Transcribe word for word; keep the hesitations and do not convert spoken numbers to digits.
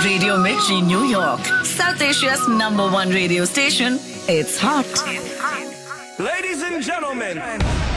Radio Mirchi, New York, South Asia's number one radio station. It's hot. Ladies and gentlemen.